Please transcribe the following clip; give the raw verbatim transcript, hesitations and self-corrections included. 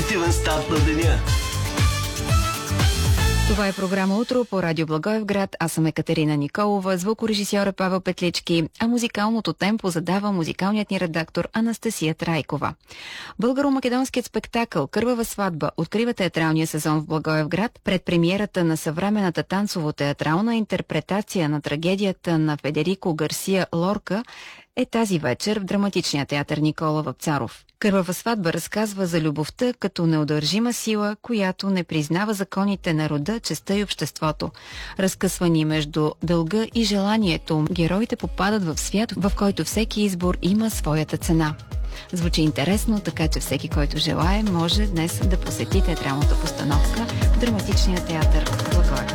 Позитивен старт на деня. Това е програма Утро по радио Благоевград. Аз съм Екатерина Николова, звукорежисьор е Павел Петлички, а музикалното темпо задава музикалният ни редактор Анастасия Трайкова. Българо-македонският спектакъл «Кървава сватба» открива театралния сезон в Благоевград. Пред премиерата на съвременната танцово-театрална интерпретация на трагедията на Федерико Гарсия Лорка е тази вечер в драматичния театър Никола Вапцаров. «Кървава сватба» разказва за любовта като неудържима сила, която не признава законите на рода, честта и обществото. Разкъсвани между дълга и желанието, героите попадат в свят, в който всеки избор има своята цена. Звучи интересно, така че всеки, който желае, може днес да посети театралната постановка в драматичния театър Благоевград.